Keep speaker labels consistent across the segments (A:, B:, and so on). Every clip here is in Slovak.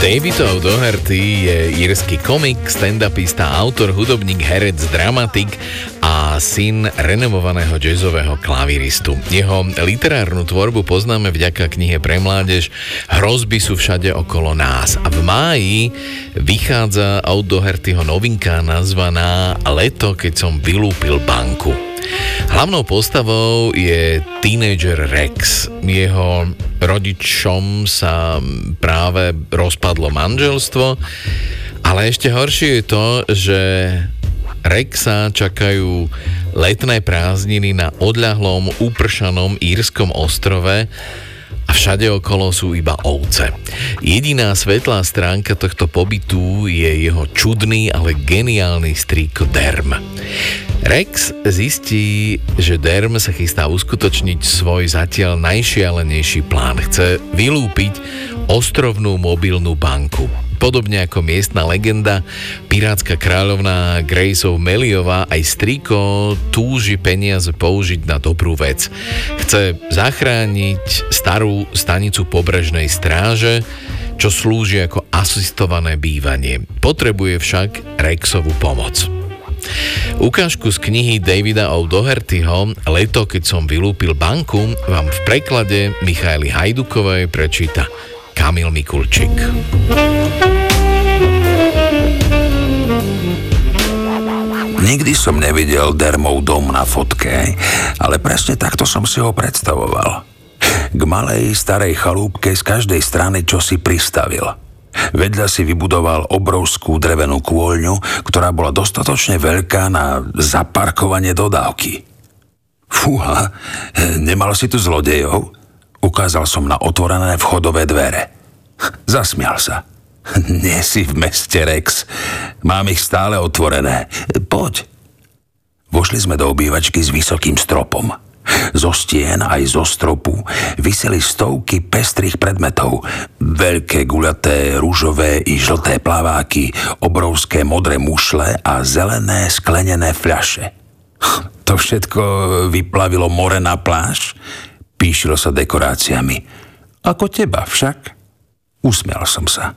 A: David O'Doherty je írsky komik, stand-upista, autor, hudobník, herec, dramatik a syn renomovaného jazzového klaviristu. Jeho literárnu tvorbu poznáme vďaka knihe pre mládež Hrozby sú všade okolo nás. A v máji vychádza O'Dohertyho novinka nazvaná Leto, keď som vylúpil banku. Hlavnou postavou je teenager Rex. Jeho rodičom sa práve rozpadlo manželstvo, ale ešte horšie je to, že Rexa čakajú letné prázdniny na odľahlom upršanom írskom ostrove a všade okolo sú iba ovce. Jediná svetlá stránka tohto pobytu je jeho čudný, ale geniálny strýko Derm. Rex zistí, že Derm sa chystá uskutočniť svoj zatiaľ najšialenejší plán. Chce vylúpiť ostrovnú mobilnú banku. Podobne ako miestna legenda, pirátska kráľovná Grace O'Malleyová, aj strýko túži peniaze použiť na dobrú vec. Chce zachrániť starú stanicu pobrežnej stráže, čo slúži ako asistované bývanie. Potrebuje však Rexovu pomoc. Ukážku z knihy Davida O'Dohertyho Leto, keď som vylúpil banku, vám v preklade Michaely Hajdukovej prečíta Kamil Mikulčík.
B: Nikdy som nevidel Dermov dom na fotke, ale presne takto som si ho predstavoval. K malej starej chalúbke z každej strany čosi pristavil. Vedľa si vybudoval obrovskú drevenú kôľňu, ktorá bola dostatočne veľká na zaparkovanie dodávky. Fúha, nemal si tu zlodejov? Ukázal som na otvorené vchodové dvere. Zasmial sa. Nie si v meste, Rex. Mám ich stále otvorené. Poď. Vošli sme do obývačky s vysokým stropom. Zo stien aj zo stropu viseli stovky pestrých predmetov. Veľké guľaté, ružové i žlté plaváky, obrovské modré mušle a zelené sklenené fľaše. To všetko vyplavilo more na pláž. Píšilo sa dekoráciami. Ako teba však? Usmial som sa.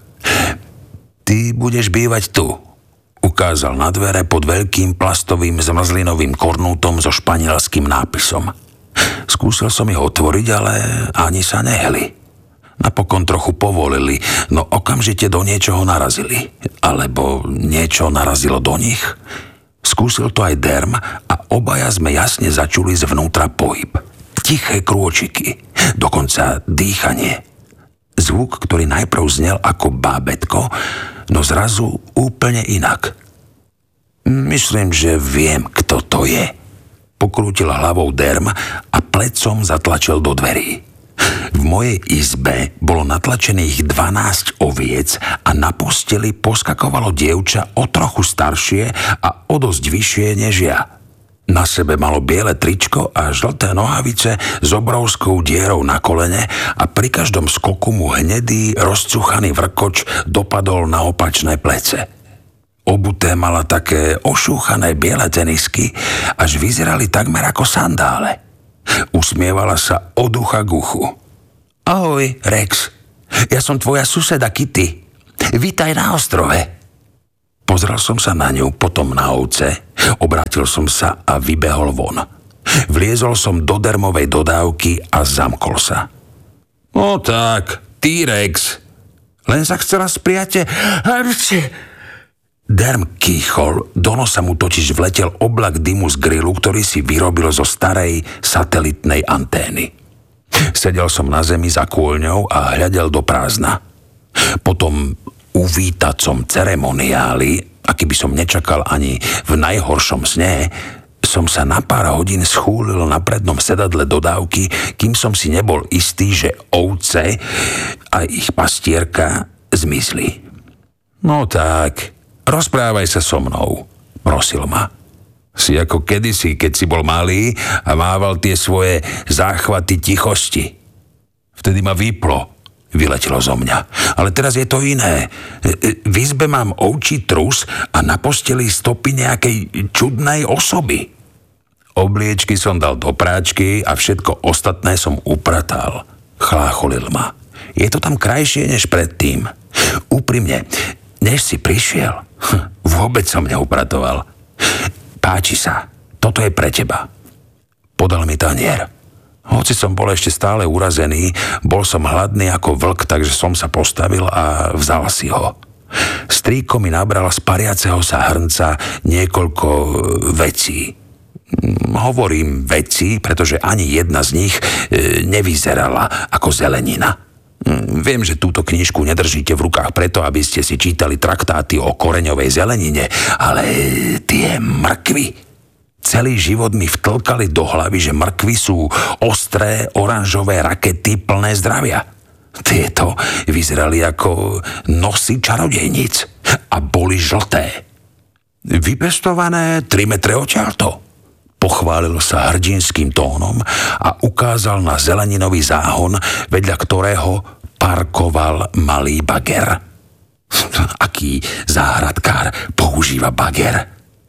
B: Ty budeš bývať tu. Ukázal na dvere pod veľkým plastovým zmrzlinovým kornútom so španielským nápisom. Skúsil som ich otvoriť, ale ani sa nehli. Napokon trochu povolili, no okamžite do niečoho narazili. Alebo niečo narazilo do nich. Skúsil to aj Derm a obaja sme jasne začuli zvnútra pohyb. Tiché krôčiky, dokonca dýchanie. Zvuk, ktorý najprv znel ako bábätko, no zrazu úplne inak. Myslím, že viem, kto to je. Pokrútil hlavou Derm a plecom zatlačil do dverí. V mojej izbe bolo natlačených 12 oviec a na posteli poskakovalo dievča o trochu staršie a o dosť vyššie než ja. Na sebe malo biele tričko a žlté nohavice s obrovskou dierou na kolene a pri každom skoku mu hnedý, rozcuchaný vrkoč dopadol na opačné plece. Obuté mala také ošúchané biele tenisky, až vyzerali takmer ako sandále. Usmievala sa od ucha k uchu. Ahoj, Rex. Ja som tvoja suseda Kitty. Vítaj na ostrove. Pozrel som sa na ňu, potom na ovce, obrátil som sa a vybehol von. Vliezol som do Dermovej dodávky a zamkol sa. No tak, T-Rex. Len sa chcela spriate. Derm kýchol, do nosa mu totiž vletel oblak dymu z grilu, ktorý si vyrobil zo starej satelitnej antény. Sedel som na zemi za kôľňou a hľadel do prázdna. Potom uvítacom ceremoniáli, aký by som nečakal ani v najhoršom sne, som sa na pár hodín schúlil na prednom sedadle dodávky, kým som si nebol istý, že ovce a ich pastierka zmizli. No tak, rozprávaj sa so mnou, prosil ma. Si ako kedysi, keď si bol malý a mával tie svoje záchvaty tichosti. Vtedy ma vyplo. Vyletelo zo mňa. Ale teraz je to iné. V izbe mám ovčí trus a na posteli stopy nejakej čudnej osoby. Obliečky som dal do práčky a všetko ostatné som upratal. Chlácholil ma. Je to tam krajšie než predtým. mne, než si prišiel, vôbec som neupratoval. Páči sa, toto je pre teba. Podal mi tanier. Hoci som bol ešte stále urazený, bol som hladný ako vlk, takže som sa postavil a vzal si ho. Strýko mi nabral z pariaceho sa hrnca niekoľko vecí. Hovorím veci, pretože ani jedna z nich nevyzerala ako zelenina. Viem, že túto knižku nedržíte v rukách preto, aby ste si čítali traktáty o koreňovej zelenine, ale tie mrkvy. Celý život mi vtlkali do hlavy, že mrkvy sú ostré, oranžové rakety plné zdravia. Tieto vyzerali ako nosy čarodejníc a boli žlté. Vypestované 3 metre odtiaľto. Pochválil sa hrdinským tónom a ukázal na zeleninový záhon, vedľa ktorého parkoval malý bager. Aký záhradkár používa bager?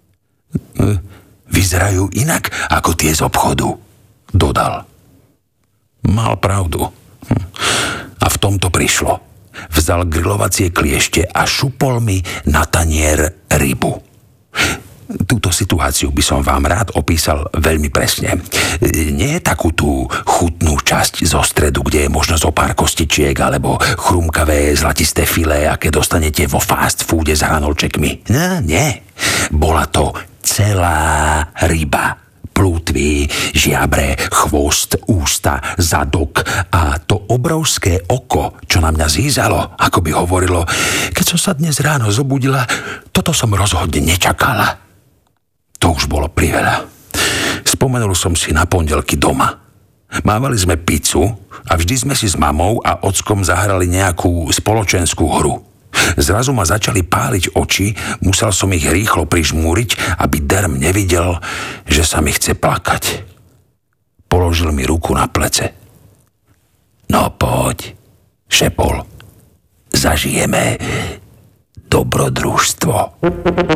B: Vyzerajú inak ako tie z obchodu, dodal. Mal pravdu. A v tomto prišlo. Vzal grilovacie kliešte a šupol mi na tanier rybu. Túto situáciu by som vám rád opísal veľmi presne. Nie je takú tú chutnú časť zo stredu, kde je možno zo pár kostičiek alebo chrumkavé zlatisté filé, aké dostanete vo fast foode s hranolčekmi. Nie. Bola to celá ryba. Plútvy, žiabre, chvost, ústa, zadok a to obrovské oko, čo na mňa zízalo, ako by hovorilo, keď som sa dnes ráno zobudila, toto som rozhodne nečakala. To už bolo priveľa. Spomenul som si na pondelky doma. Mávali sme pizzu a vždy sme si s mamou a ockom zahrali nejakú spoločenskú hru. Zrazu ma začali páliť oči, musel som ich rýchlo prižmúriť, aby Derm nevidel, že sa mi chce plakať. Položil mi ruku na plece. No poď, šepol, zažijeme dobrodružstvo.